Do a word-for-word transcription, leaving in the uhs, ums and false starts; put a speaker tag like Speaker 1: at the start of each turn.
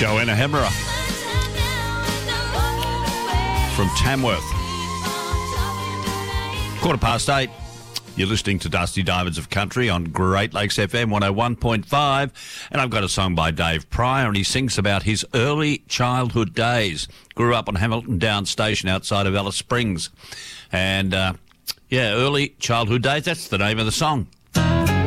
Speaker 1: Joanna Hemera from Tamworth. Quarter past eight. You're listening to Dusty Diamonds of Country on Great Lakes F M one oh one point five, and I've got a song by Dave Pryor, and he sings about his early childhood days. Grew up on Hamilton Downs Station outside of Alice Springs, and uh, yeah, early childhood days, that's the name of the song.